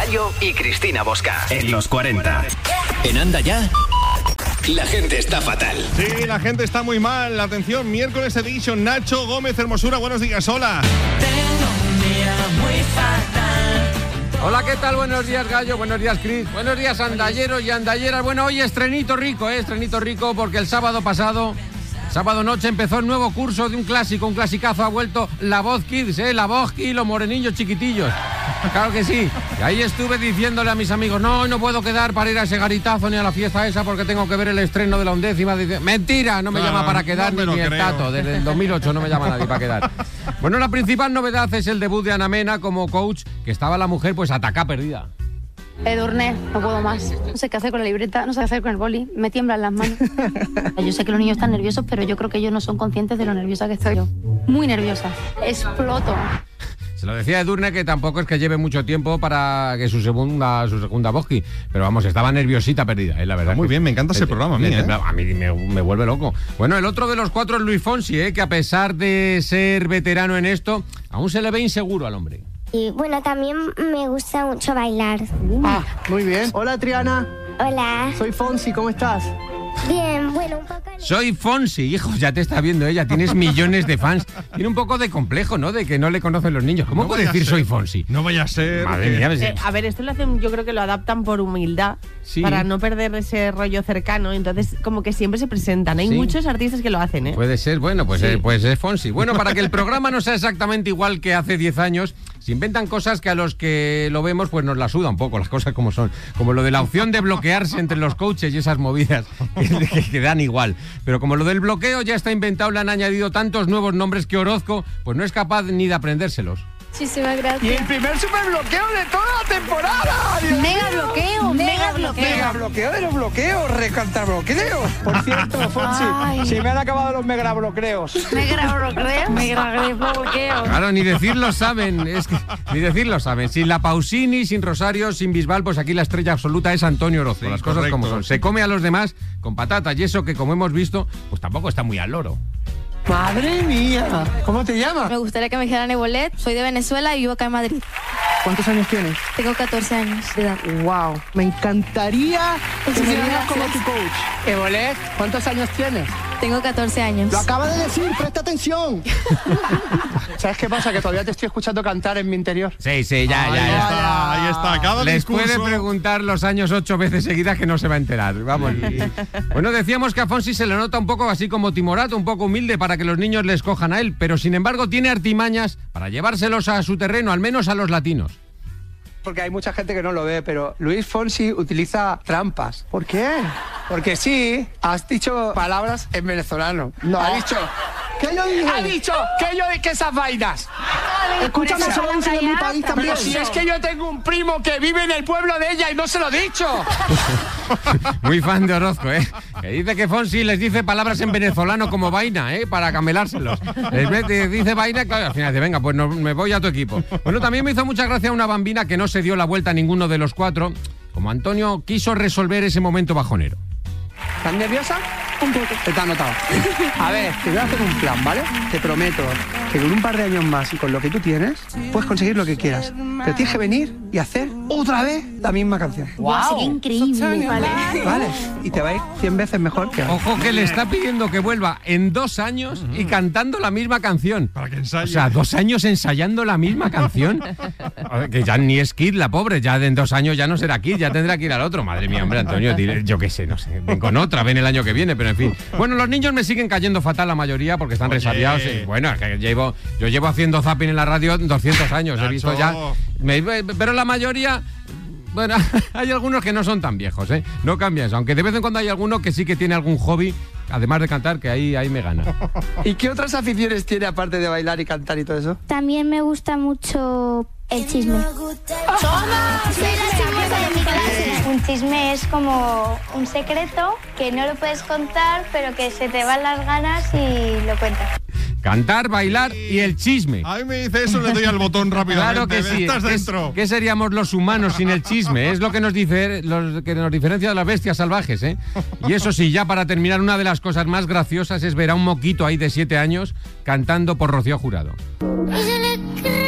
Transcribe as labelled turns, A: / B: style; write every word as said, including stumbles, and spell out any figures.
A: Gallo y Cristina Bosca. En los cuarenta. En Anda Ya, la gente está fatal.
B: Sí, la gente está muy mal. Atención, miércoles edition. Nacho Gómez Hermosura, buenos días, hola.
C: Tengo un día muy fatal.
D: Hola, ¿qué tal? Buenos días, Gallo. Buenos días, Cris. Buenos días, andalleros y andalleras. Bueno, hoy estrenito rico, ¿eh? Estrenito rico porque el sábado pasado, sábado noche, empezó el nuevo curso de un clásico, un clasicazo. Ha vuelto La Voz Kids, ¿eh? La Voz Kids, los morenillos chiquitillos. Claro que sí. Y ahí estuve diciéndole a mis amigos, no, no puedo quedar para ir a ese garitazo ni a la fiesta esa porque tengo que ver el estreno de la undécima. Dice, mentira, no me claro, llama para quedar no ni, ni el Tato. Desde el dos mil ocho no me llama nadie para quedar. Bueno, la principal novedad es el debut de Ana Mena como coach, que estaba la mujer pues atacá perdida.
E: Edurne, no puedo más. No sé qué hacer con la libreta, no sé qué hacer con el boli. Me tiemblan las manos. Yo sé que los niños están nerviosos, pero yo creo que ellos no son conscientes de lo nerviosa que estoy yo. Muy nerviosa. Exploto.
D: Se lo decía Edurne que tampoco es que lleve mucho tiempo para que su segunda su segunda Boski, pero vamos, estaba nerviosita perdida, ¿eh? La verdad.
B: Muy bien, me encanta ese el, programa a mí, ¿eh?
D: A mí me, me vuelve loco. Bueno, el otro de los cuatro es Luis Fonsi, ¿eh? Que a pesar de ser veterano en esto, aún se le ve inseguro al hombre.
F: Y bueno, también me gusta mucho bailar.
G: Ah, muy bien. Hola, Triana.
F: Hola.
G: Soy Fonsi, ¿cómo estás?
F: Bien, bueno, un poco...
D: Soy Fonsi, hijo, ya te está viendo ella, tienes millones de fans. Tiene un poco de complejo, ¿no? De que no le conocen los niños. ¿Cómo no puede decir soy Fonsi?
B: No vaya a ser...
D: Madre mía,
H: eh, a ver, esto lo hacen, yo creo que lo adaptan por humildad, sí, para no perder ese rollo cercano. Entonces, como que siempre se presentan. Hay sí. muchos artistas que lo hacen, ¿eh?
D: Puede ser, bueno, pues, sí. eh, pues es Fonsi. Bueno, para que el programa no sea exactamente igual que hace diez años, se inventan cosas que a los que lo vemos pues nos la suda un poco, las cosas como son. Como lo de la opción de bloquearse entre los coaches y esas movidas que, que, que dan igual. Pero como lo del bloqueo ya está inventado, le han añadido tantos nuevos nombres que Orozco pues no es capaz ni de aprendérselos.
E: Muchísimas gracias.
G: Y el primer superbloqueo de toda la temporada.
E: Dios mega mío. bloqueo, mega bloqueo.
G: Mega bloqueo de los bloqueos, recantar bloqueos. Por cierto, Fonsi, si me han acabado los mega bloqueos.
E: Mega bloqueos. Mega bloqueos.
D: Claro, ni decirlo saben, es que ni decirlo saben. Sin la Pausini, sin Rosario, sin Bisbal, pues aquí la estrella absoluta es Antonio Orozco. Sí, las cosas correcto. Como son. Se come a los demás con patatas y eso que, como hemos visto, pues tampoco está muy al loro.
G: ¡Madre mía! ¿Cómo te llamas?
E: Me gustaría que me dijeran Ebolet. Soy de Venezuela y vivo acá en Madrid.
G: ¿Cuántos años tienes?
E: Tengo catorce años de edad.
G: ¡Wow! Me encantaría que me digas
E: gracias.
G: como tu coach. Ebolet, ¿cuántos años tienes?
E: Tengo catorce años.
G: Lo acaba de decir, presta atención. ¿Sabes qué pasa? Que todavía te estoy escuchando cantar en mi interior.
D: Sí, sí, ya,
B: ahí
D: ya, ya.
B: Está, ahí está, cada
D: Les
B: discurso...
D: puede preguntar los años ocho veces seguidas que no se va a enterar. Vamos. Bueno, decíamos que a Fonsi se le nota un poco así como timorato, un poco humilde para que los niños le escojan a él, pero sin embargo tiene artimañas para llevárselos a su terreno, al menos a los latinos.
G: Porque hay mucha gente que no lo ve, pero Luis Fonsi utiliza trampas. ¿Por qué? Porque sí, has dicho palabras en venezolano. No. Has dicho... ¿Qué yo dije? Ha dicho que yo de que esas vainas. Escúchame, eso lo dice en mi país también. Pero si es que yo tengo un primo que vive en el pueblo de ella y no se lo he dicho.
D: Muy fan de Orozco, ¿eh? Que dice que Fonsi les dice palabras en venezolano como vaina, ¿eh? Para camelárselos. Les dice vaina, claro, al final dice, venga, pues no, me voy a tu equipo. Bueno, también me hizo mucha gracia una bambina que no se dio la vuelta a ninguno de los cuatro, como Antonio quiso resolver ese momento bajonero.
G: ¿Estás nerviosa?
E: Un poco.
G: Te está anotado. A ver, te voy a hacer un plan, ¿vale? Te prometo que con un par de años más y con lo que tú tienes, puedes conseguir lo que quieras. Pero tienes que venir y hacer otra vez la misma canción.
E: ¡Wow! Sería increíble.
G: Vale. Vale. Y te va a ir cien veces mejor que ahora.
D: Ojo que le está pidiendo que vuelva en dos años y cantando la misma canción.
B: Para que ensaye.
D: O sea, dos años ensayando la misma canción. Que ya ni es Kid, la pobre. Ya en dos años ya no será Kid, ya tendrá que ir al otro. Madre mía, hombre, Antonio, dile, yo qué sé, no sé. Ven con otra, ven el año que viene, pero en fin. Bueno, los niños me siguen cayendo fatal la mayoría porque están Oye. resabiados. Y bueno, es que llevo, yo llevo haciendo zapping en la radio doscientos años. Nacho. He visto ya... Me, pero la mayoría... Bueno, hay algunos que no son tan viejos, ¿eh? No cambia eso. Aunque de vez en cuando hay alguno que sí que tiene algún hobby, además de cantar, que ahí, ahí me gana.
G: ¿Y qué otras aficiones tiene aparte de bailar y cantar y todo eso?
F: También me gusta mucho el chisme.
E: ¡Toma!
F: Soy la chismosa de mi clase. Un chisme es como un secreto que no lo puedes contar, pero que se te van las ganas y lo cuentas.
D: Cantar, bailar y el chisme.
B: A mí me dice eso, le doy al botón rápidamente.
D: Claro que sí.
B: Estás
D: ¿Qué,
B: dentro.
D: ¿Qué seríamos los humanos sin el chisme? Es lo que nos dice, lo que nos diferencia de las bestias salvajes, ¿eh? Y eso sí, ya para terminar, una de las cosas más graciosas es ver a un moquito ahí de siete años cantando por Rocío Jurado.
F: Y se le cree.